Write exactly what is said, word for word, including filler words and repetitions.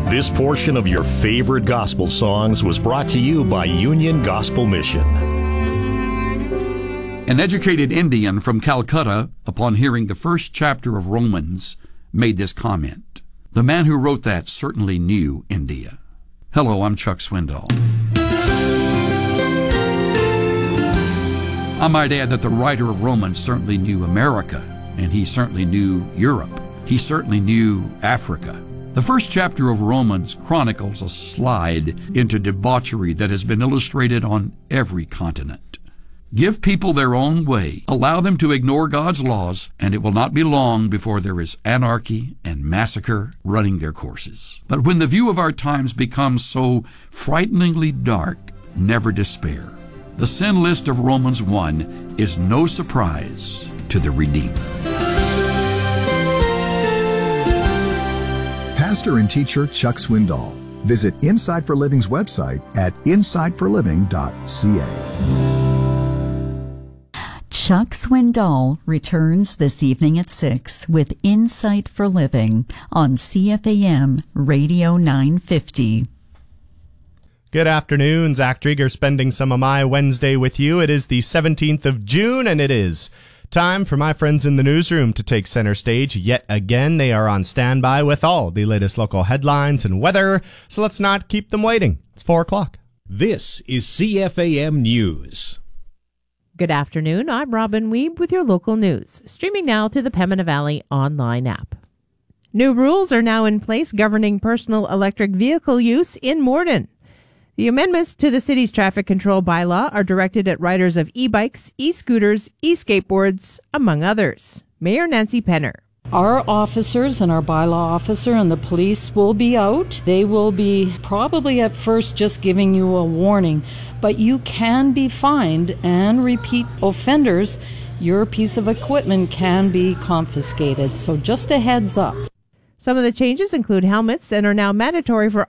This portion of your favorite gospel songs was brought to you by Union Gospel Mission. An educated Indian from Calcutta, upon hearing the first chapter of Romans, made this comment. The man who wrote that certainly knew India. Hello, I'm Chuck Swindoll. I might add that the writer of Romans certainly knew America, and he certainly knew Europe. He certainly knew Africa. The first chapter of Romans chronicles a slide into debauchery that has been illustrated on every continent. Give people their own way, allow them to ignore God's laws, and it will not be long before there is anarchy and massacre running their courses. But when the view of our times becomes so frighteningly dark, never despair. The sin list of Romans one is no surprise to the Redeemer. Pastor and teacher Chuck Swindoll. Visit Inside for Living's website at inside for living dot c a. Chuck Swindoll returns this evening at six with Insight for Living on C F A M Radio nine fifty. Good afternoon. Zach Drieger spending some of my Wednesday with you. It is the seventeenth of June, and it is time for my friends in the newsroom to take center stage yet again. They are on standby with all the latest local headlines and weather, so let's not keep them waiting. It's four o'clock. This is C F A M News. Good afternoon. I'm Robin Weeb with your local news, streaming now through the Pembina Valley online app. New rules are now in place governing personal electric vehicle use in Morden. The amendments to the city's traffic control bylaw are directed at riders of e-bikes, e-scooters, e-skateboards, among others. Mayor Nancy Penner. Our officers and our bylaw officer and the police will be out. They will be probably at first just giving you a warning, but you can be fined, and repeat offenders, your piece of equipment can be confiscated. So just a heads up. Some of the changes include helmets and are now mandatory for